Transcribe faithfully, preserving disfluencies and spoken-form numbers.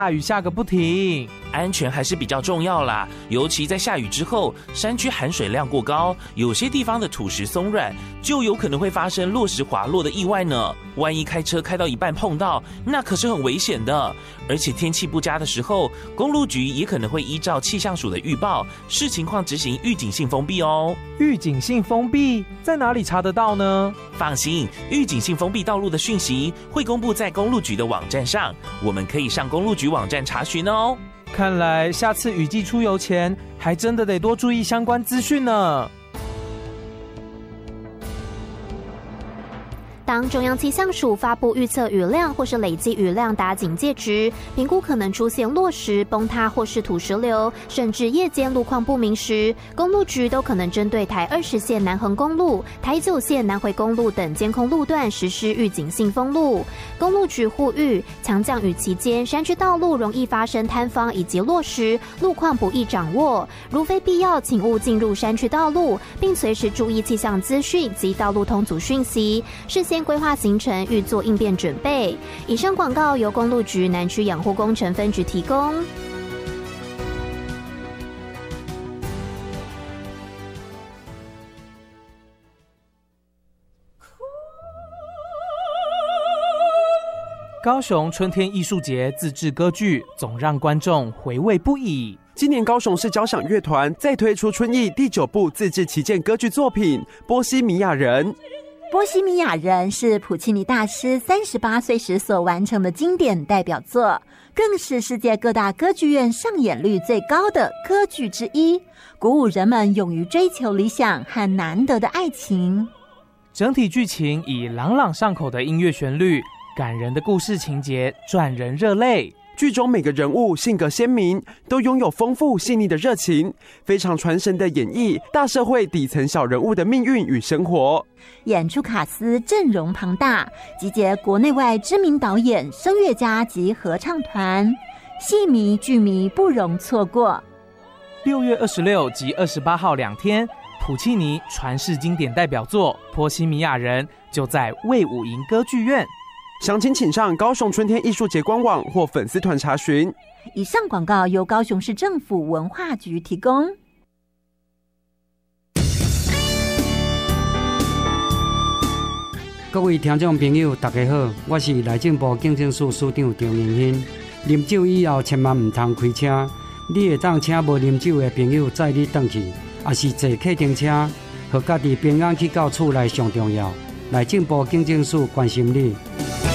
大雨下个不停， 安全还是比较重要啦，尤其在下雨之后，山区含水量过高，有些地方的土石松软，就有可能会发生落石滑落的意外呢。万一开车开到一半碰到，那可是很危险的。而且天气不佳的时候，公路局也可能会依照气象署的预报，视情况执行预警性封闭哦。 预警性封闭在哪里查得到呢？ 放心，预警性封闭道路的讯息会公布在公路局的网站上，我们可以上公路局网站查询哦。 看来下次雨季出游前，还真的得多注意相关资讯呢。 当中央气象署发布预测雨量或是累积雨量达警戒值，评估可能出现落石、崩塌或是土石流，甚至夜间路况不明时，公路局都可能针对台二十线南横公路、台九线南回公路等监控路段实施预警性封路。公路局呼吁，强降雨期间，山区道路容易发生坍方以及落石，路况不易掌握。如非必要，请勿进入山区道路，并随时注意气象资讯及道路通阻讯息，事先规划行程，预做应变准备。以上广告由公路局南区养护工程分局提供。 高雄春天艺术节自制歌剧总让观众回味不已。 今年高雄市交响乐团再推出春艺第九部自制旗舰歌剧作品《波西米亚人》。 波西米亚人是普契尼大师三十八岁时所完成的经典代表作，更是世界各大歌剧院上演率最高的歌剧之一，鼓舞人们勇于追求理想和难得的爱情。 整体剧情以朗朗上口的音乐旋律、感人的故事情节赚人热泪。 剧中每个人物性格鲜明，都拥有丰富细腻的热情，非常传神的演绎大社会底层小人物的命运与生活。 演出卡司阵容庞大，集结国内外知名导演、声乐家及合唱团，戏迷剧迷不容错过。 六月二十六及二十八号两天，普契尼传世经典代表作《波西米亚人》就在卫武营歌剧院。 详情请上高雄春天艺术节官网或粉丝团查询。 以上广告由高雄市政府文化局提供。 各位听众朋友大家好，我是内政部警政署署长张明兴。啉酒以后千万唔通开车，你会当请无啉酒的朋友载你回去，也是坐客停车，和家己平安去到厝内上重要。内政部警政署关心你。